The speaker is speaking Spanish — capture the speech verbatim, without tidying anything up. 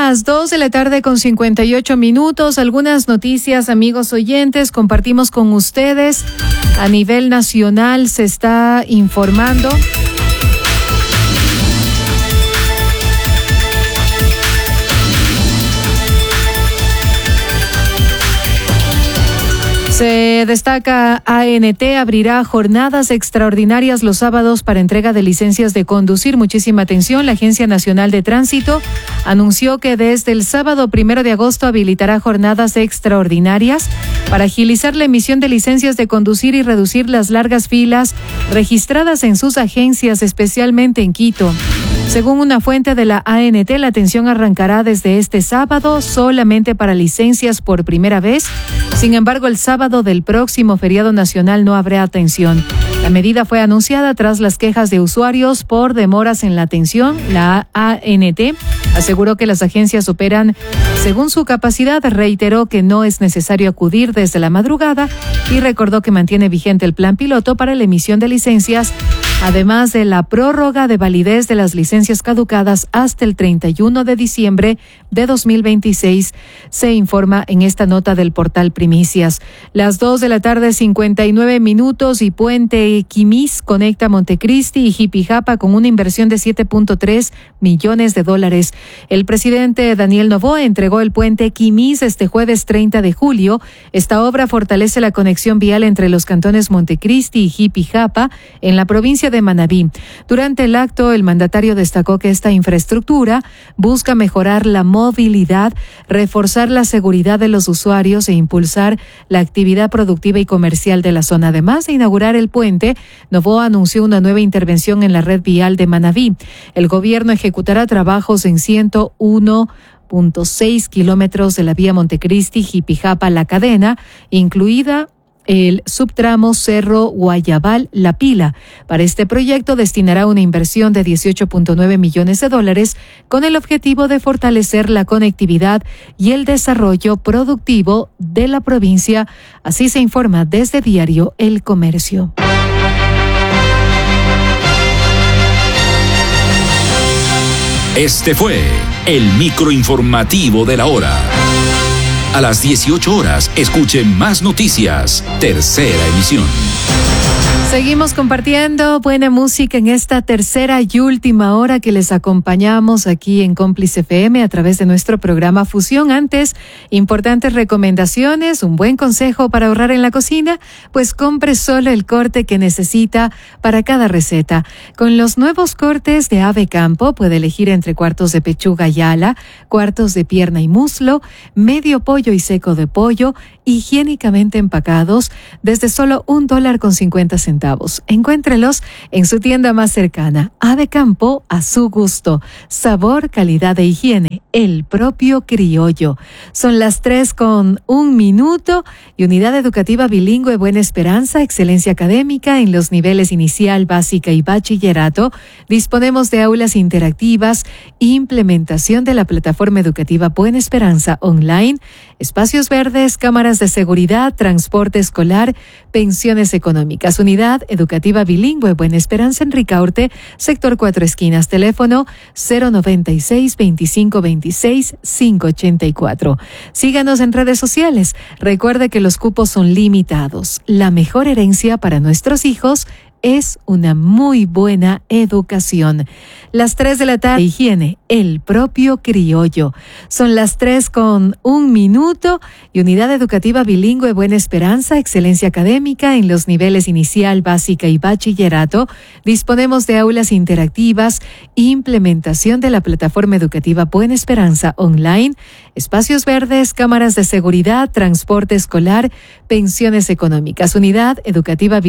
las dos de la tarde con cincuenta y ocho minutos. Algunas noticias, amigos oyentes, compartimos con ustedes. A nivel nacional se está informando. Se destaca A N T abrirá jornadas extraordinarias los sábados para entrega de licencias de conducir. Muchísima atención. La Agencia Nacional de Tránsito anunció que desde el sábado primero de agosto habilitará jornadas extraordinarias para agilizar la emisión de licencias de conducir y reducir las largas filas registradas en sus agencias, especialmente en Quito. Según una fuente de la A N T, la atención arrancará desde este sábado solamente para licencias por primera vez. Sin embargo, el sábado del próximo feriado nacional no habrá atención. La medida fue anunciada tras las quejas de usuarios por demoras en la atención. La A N T aseguró que las agencias operan según su capacidad, reiteró que no es necesario acudir desde la madrugada y recordó que mantiene vigente el plan piloto para la emisión de licencias, además de la prórroga de validez de las licencias caducadas hasta el treinta y uno de diciembre de dos mil veintiséis, se informa en esta nota del portal Primicias. Las dos de la tarde, cincuenta y nueve minutos, y Puente Quimís conecta Montecristi y Jipijapa con una inversión de siete punto tres millones de dólares. El presidente Daniel Noboa entregó el Puente Quimís este jueves treinta de julio. Esta obra fortalece la conexión vial entre los cantones Montecristi y Jipijapa en la provincia de Manabí. Durante el acto, el mandatario destacó que esta infraestructura busca mejorar la movilidad, reforzar la seguridad de los usuarios e impulsar la actividad productiva y comercial de la zona. Además de inaugurar el puente, Noboa anunció una nueva intervención en la red vial de Manabí. El gobierno ejecutará trabajos en ciento uno punto seis kilómetros de la vía Montecristi-Jipijapa-La Cadena, incluida el subtramo Cerro Guayabal-La Pila. Para este proyecto destinará una inversión de dieciocho punto nueve millones de dólares con el objetivo de fortalecer la conectividad y el desarrollo productivo de la provincia. Así se informa desde Diario El Comercio. Este fue el microinformativo de la hora. A las dieciocho horas, escuche más noticias. Tercera emisión. Seguimos compartiendo buena música en esta tercera y última hora que les acompañamos aquí en Cómplice F M a través de nuestro programa Fusión. Antes, importantes recomendaciones, un buen consejo para ahorrar en la cocina, pues compre solo el corte que necesita para cada receta. Con los nuevos cortes de Ave Campo puede elegir entre cuartos de pechuga y ala, cuartos de pierna y muslo, medio pollo y seco de pollo, higiénicamente empacados desde solo un dólar con cincuenta centavos. Encuéntrelos en su tienda más cercana. Ave Campo, a su gusto. Sabor, calidad e higiene. El propio criollo. Son las tres con un minuto y Unidad Educativa Bilingüe Buena Esperanza, excelencia académica en los niveles inicial, básica y bachillerato. Disponemos de aulas interactivas, implementación de la plataforma educativa Buena Esperanza online, espacios verdes, cámaras de seguridad, transporte escolar, pensiones económicas. Unidad Educativa Bilingüe Buena Esperanza en Ricaurte, sector Cuatro Esquinas, teléfono cero noventa y seis, veinticinco veintiséis, quinientos ochenta y cuatro. Síganos en redes sociales. Recuerde que los cupos son limitados. La mejor herencia para nuestros hijos es una muy buena educación. Las tres de la tarde, higiene, el propio criollo. Son las tres con un minuto y Unidad Educativa Bilingüe Buena Esperanza, excelencia académica en los niveles inicial, básica y bachillerato. Disponemos de aulas interactivas, implementación de la plataforma educativa Buena Esperanza online, espacios verdes, cámaras de seguridad, transporte escolar, pensiones económicas. Unidad Educativa